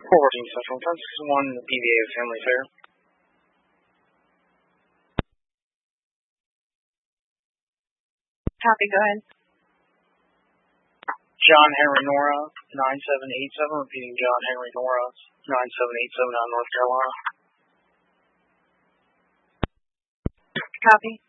14 Central Time, 1 BVA Family Fair. Copy, go ahead. John Henry Nora, 9787, repeating John Henry Nora, 9787 out of North Carolina. Copy.